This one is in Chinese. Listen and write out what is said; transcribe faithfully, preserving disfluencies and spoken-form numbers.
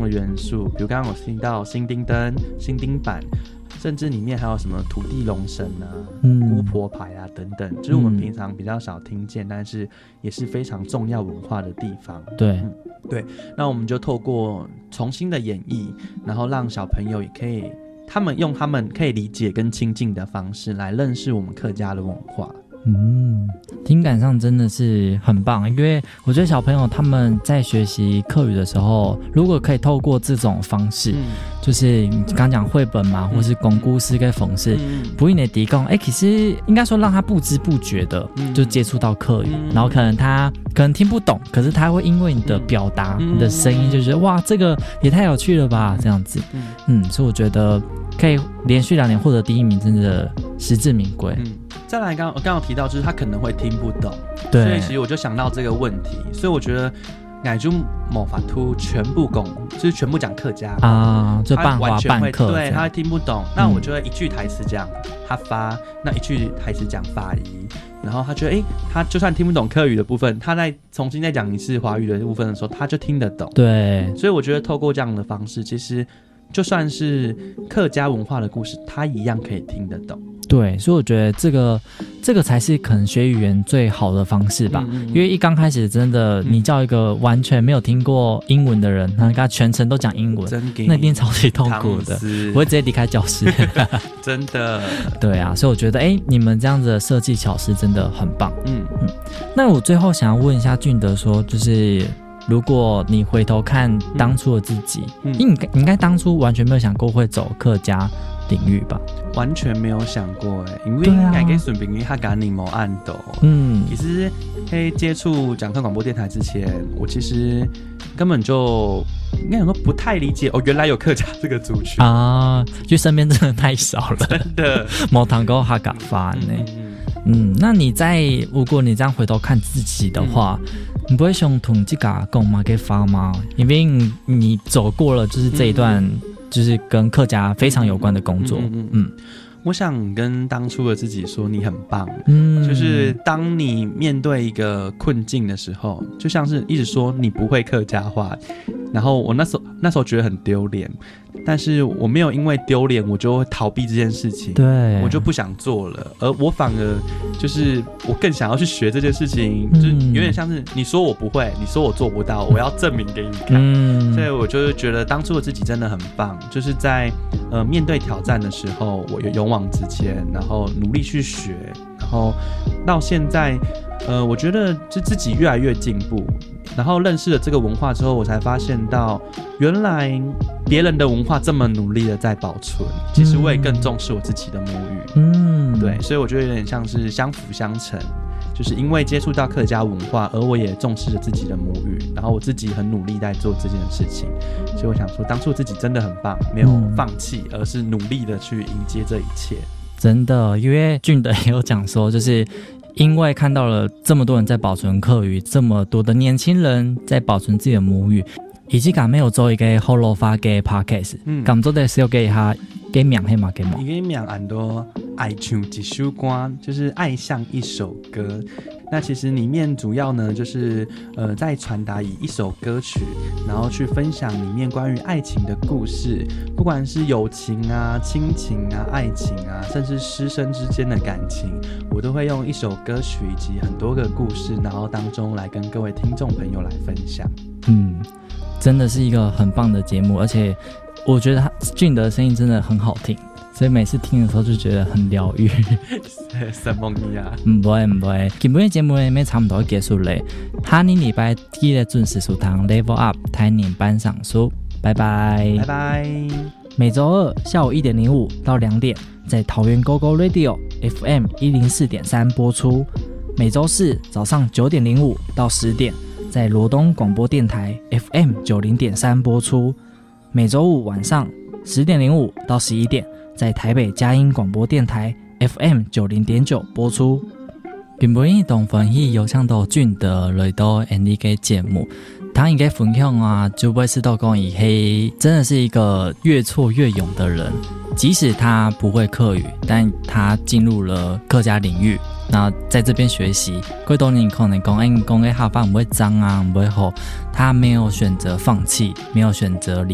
的元素，比如刚刚我听到新丁灯、新丁板，甚至里面还有什么土地龙神啊、嗯、巫婆牌啊等等，就是我们平常比较少听见，但是也是非常重要文化的地方。 对、 嗯、对，那我们就透过重新的演绎，然后让小朋友也可以，他们用他们可以理解跟亲近的方式来认识我们客家的文化。 嗯，听感上真的是很棒，因为我觉得小朋友他们在学习客语的时候，如果可以透过这种方式，嗯、就是你刚讲绘本嘛，嗯、或是讲故事跟讽刺，嗯、不应的提供，哎，其实应该说让他不知不觉的就接触到客语，嗯、然后可能他可能听不懂，可是他会因为你的表达、嗯、你的声音，就觉得哇，这个也太有趣了吧，这样子，嗯，嗯所以我觉得可以连续两年获得第一名，真的实至名归。嗯再来刚，刚刚有提到，就是他可能会听不懂， 对， 所以其实我就想到这个问题，所以我觉得乃就某法突全部讲，就是全部讲客家啊，就半华半客， 对，他会听不懂，那我就会一句台词讲他发，那一句台词讲法仪，然后他觉得，哎、欸，他就算听不懂客语的部分，他再重新再讲一次华语的部分的时候，他就听得懂， 对， 所以我觉得透过这样的方式，其实就算是客家文化的故事，他一样可以听得懂。 对，所以我觉得这个这个才是可能学语言最好的方式吧。嗯嗯嗯因为一刚开始真的，你叫一个完全没有听过英文的人，他跟他全程都讲英文，那一定超级痛苦的，我会直接离开教室。 真的。 对啊，所以我觉得，哎，你们这样子的设计巧思真的很棒。嗯嗯。那我最后想要问一下俊德说，就是如果你回头看当初的自己，嗯、你你应该当初完全没有想过会走客家领域吧？ 完全没有想过哎，因为应该给顺便他讲你冇按斗。嗯，其实在接触讲课广播电台之前，我其实根本就应该讲说不太理解哦，原来有客家这个族群啊，因为身边真的太少了， 真的冇谈过客家话呢。嗯，那你在如果你这样回头看自己的话，嗯、你不会想同自己讲嘛给发吗？因为你, 你走过了就是这一段。嗯就是跟客家非常有关的工作。嗯, 嗯, 嗯我想跟当初的自己说你很棒。嗯，就是当你面对一个困境的时候，就像是一直说你不会客家话，然后我那时候那时候觉得很丢脸，但是我没有因为丢脸我就逃避这件事情， 对， 我就不想做了，而我反而就是我更想要去学这件事情，嗯、就是有点像是你说我不会，你说我做不到，我要证明给你看。嗯，所以我就是觉得当初的自己真的很棒，就是在呃面对挑战的时候，我有勇往直前，然后努力去学，然后到现在，呃，我觉得就自己越来越进步。然后认识了这个文化之后，我才发现到原来别人的文化这么努力的在保存，其实我也更重视我自己的母语。嗯，对，所以我觉得有点像是相辅相成，就是因为接触到客家文化，而我也重视了自己的母语，然后我自己很努力在做这件事情，所以我想说当初自己真的很棒，没有放弃，而是努力的去迎接这一切。 真的，因为俊德也有讲说，就是因为看到了这么多人在保存客语，这么多的年轻人在保存自己的母语，以及敢没有做一个好路发嘅 podcast， 敢做的是要给他给名係嘛？给嘛？ 一个名很多爱唱一首歌，就是爱像一首歌。那其实里面主要呢，就是呃，在传达以一首歌曲，然后去分享里面关于爱情的故事，不管是友情啊、亲情啊、爱情啊，甚至师生之间的感情，我都会用一首歌曲以及很多个故事，然后当中来跟各位听众朋友来分享。 嗯，真的是一个很棒的节目，而且我觉得他俊德的声音真的很好听。所以每次听的时候就觉得很疗愈。 什么意啊？ 不会不会，今天节目呢差不多结束了。下年礼拜记得准时收听 Level Up 台年班上书，拜拜拜拜。 每周二下午一点零五到两点，在桃园 Go Go Radio F M 一零四点三播出；每周四早上九点零五到十点，在罗东广播电台 F M 九零点三播出；每周五晚上十点零五到十一点。在台北佳音广播电台 F M 九零点九播出。今晡日同分享有請到俊德來到呢個節目，他應該分享啊，就會知道講伊係真的是一個越挫越勇的人，即使他不會客語，但他進入了客家領域，那在這邊學習，幾多年可能講哎，你講的下巴不會髒啊，不會好，他沒有選擇放棄，沒有選擇離